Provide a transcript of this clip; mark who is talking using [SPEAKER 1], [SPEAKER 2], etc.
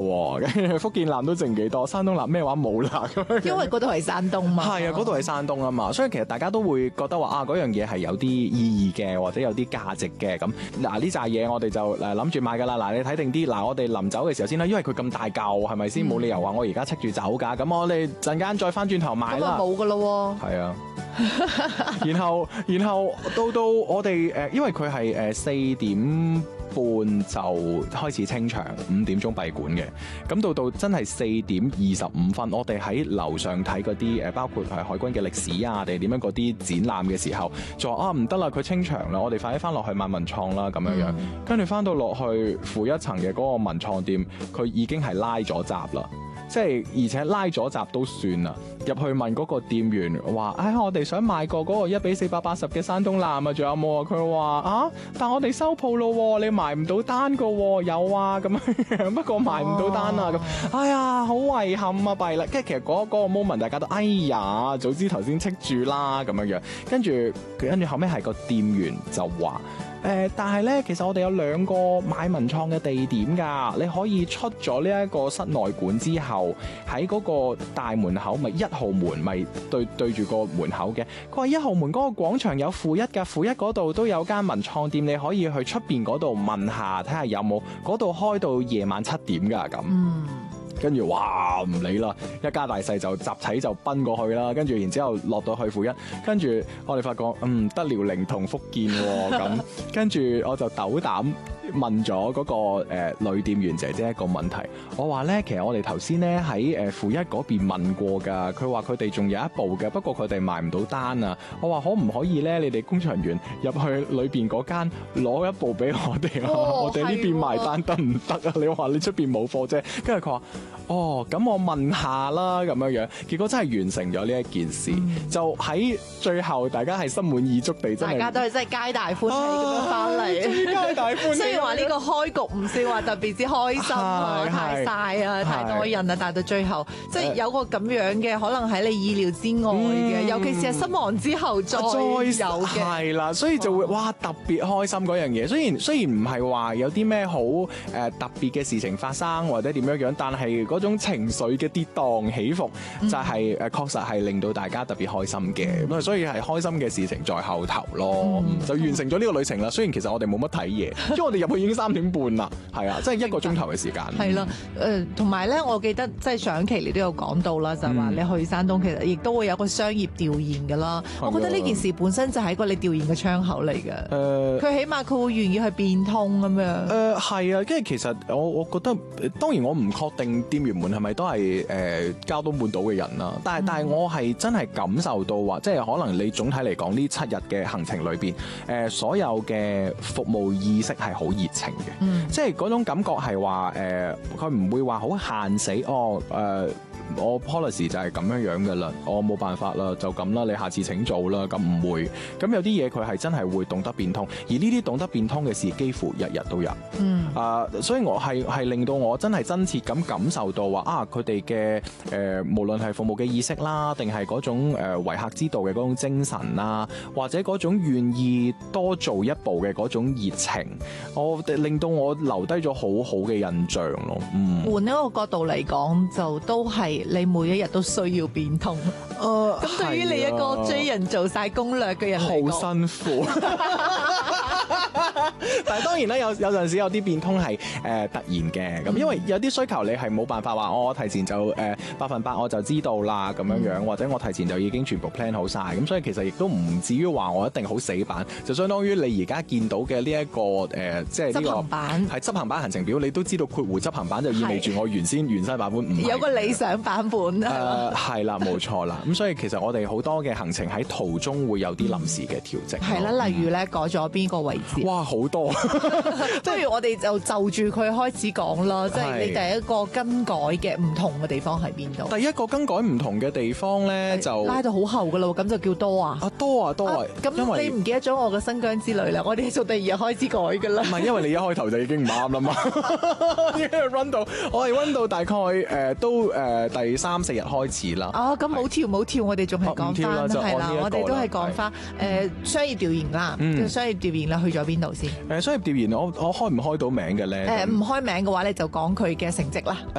[SPEAKER 1] 喎，福建南都剩幾多，山東南咩話冇啦咁樣。
[SPEAKER 2] 因為嗰度係山東嘛。
[SPEAKER 1] 係啊，嗰度係山東啊嘛，所以其實大家都會覺得話啊，嗰樣嘢係有啲意義嘅，或者有啲價值嘅咁。嗱呢扎嘢我哋就諗住買㗎啦。嗱你睇定啲，嗱我哋臨走嘅時候先啦，因為佢咁大嚿係咪先？冇理由話我而家戚住走㗎。咁我哋陣間再翻轉頭買啦。
[SPEAKER 2] 咁冇㗎咯喎。
[SPEAKER 1] 係啊。然後到我哋因為佢係4點半就開始清場，5點鐘閉館嘅。咁到真係4點25分，我哋喺樓上睇嗰啲包括係海軍嘅歷史啊，定係點樣嗰啲展覽嘅時候，就話啊唔得啦，佢清場啦，我哋快啲翻落去買文創啦咁樣樣。跟住翻到落去負一層嘅嗰個文創店，佢已經係拉咗閘啦。即係而且拉咗閘都算啦，入去問嗰個店員話：我哋想買個嗰個1:480嘅山東藍啊，仲有冇啊？佢話啊，但我哋收鋪咯，你埋唔到單噶，有啊咁樣，不過埋唔到單啊咁。哎呀，好遺憾啊，弊啦！跟住其實嗰個 moment 大家都哎呀，早知頭先戚住啦咁樣樣。跟住後尾係個店員就話。但係咧，其實我哋有2個買文創嘅地點㗎，你可以出咗呢一個室內館之後，喺嗰個大門口咪1號門咪對住個門口嘅。佢話1號門嗰個廣場有負一㗎，負一嗰度都有間文創店，你可以去出邊嗰度問下，睇下有冇，嗰度開到夜晚7點㗎咁。跟住哇唔理啦，一家大細就集體就奔過去啦。跟住然之後落到去負一，跟住我哋發覺得遼寧同福建喎咁。跟住我就斗膽問咗嗰個女店員姐姐一個問題，我話咧其實我哋頭先咧喺負一嗰邊問過㗎，佢話佢哋仲有一部嘅，不過佢哋賣唔到單啊。我話可唔可以咧，你哋工場員入去裏邊嗰間攞一部俾我哋啊？我哋呢邊賣單得唔得啊？你話你出邊冇貨啫，跟住佢話。咁我問下啦，咁樣樣，結果真係完成咗呢一件事，就喺最後大家係心滿意足地，大
[SPEAKER 2] 家都係真係皆大歡喜咁樣翻嚟，
[SPEAKER 1] 皆大歡喜。
[SPEAKER 2] 雖然話呢個開局唔算話特別之開心啊，太晒啊，太多人啊，但係到最後即係有個咁樣嘅，可能喺你意料之外嘅，尤其是係失望之後再有嘅，
[SPEAKER 1] 係啦，所以就會哇特別開心嗰樣嘢。雖然唔係話有啲咩好特別嘅事情發生或者點樣樣，但係嗰種情緒嘅跌宕起伏，就係確實係令到大家特別開心嘅。咁所以係開心嘅事情在後頭咯，就完成咗呢個旅程啦。雖然其實我哋冇乜睇嘢，因為我哋入去已經3點半啦，係啊，即係1個鐘頭嘅時間。
[SPEAKER 2] 係啦，同埋咧，我記得即係上期你都有講到啦，就係話你去山東其實亦都會有個商業調研㗎啦。我覺得呢件事本身就係一個你調研嘅窗口嚟嘅。佢起碼佢會願意去變通咁樣。
[SPEAKER 1] 係啊，跟住其實我覺得，當然我唔確定店員們係咪都係交東半島嘅人啦，但係我係真係感受到話，即係可能你總體嚟講呢7日嘅行程裏邊，所有嘅服務意識係好熱情嘅，即係嗰種感覺係話佢唔會話好限死我 policy 就係咁樣樣嘅啦，我冇辦法啦，就咁啦，你下次請做啦，咁唔會。咁有啲嘢佢係真係會懂得變通，而呢啲懂得變通嘅事幾乎日日都有。所以我係令到我真係真切咁感受到話啊，佢哋嘅無論係服務嘅意識啦，定係嗰種為客之道嘅嗰種精神啦，或者嗰種願意多做一步嘅嗰種熱情，令到我留低咗好好嘅印象咯。
[SPEAKER 2] 換一個角度嚟講，就都係你每一日都需要變通。咁對於你一個追人做晒攻略嘅人嚟講，
[SPEAKER 1] 好辛苦。但係當然啦，有陣時有啲變通係突然嘅，咁因為有啲需求你係冇辦法話我提前就100%我就知道啦咁樣樣，或者我提前就已經全部 plan 好晒，咁所以其實亦都唔至於話我一定好死板，就相當於你而家見到嘅呢一個即係呢個
[SPEAKER 2] 執行版
[SPEAKER 1] 係執行版行程表，你都知道括弧執行版就意味住我原生版本唔係
[SPEAKER 2] 有個理想版本
[SPEAKER 1] 係啦，冇錯啦，咁所以其實我哋好多嘅行程喺途中會有啲臨時嘅調整。
[SPEAKER 2] 係啦，例如咧改咗邊個位置？
[SPEAKER 1] 哇，好多！
[SPEAKER 2] 不如我哋就住佢開始講啦，即係你第一個更改嘅唔同嘅地方喺邊度？
[SPEAKER 1] 第一個更改唔同嘅地方咧，就
[SPEAKER 2] 拉到好後噶啦，咁就叫多啊！
[SPEAKER 1] 多啊！
[SPEAKER 2] 咁你唔記得咗我嘅新疆之旅啦？我哋從第2日開始改噶啦。
[SPEAKER 1] 唔係，因為你一開頭就已經唔啱啦嘛。我係 run 到大概都第3、4日開始啦。
[SPEAKER 2] 咁冇跳，我哋仲係講翻係啦，我哋都係講翻商業調研啦。商業調研啦，去咗邊度先？
[SPEAKER 1] 商業調研我開唔開到名嘅咧？
[SPEAKER 2] 唔開名嘅話，你就講佢嘅成績啦。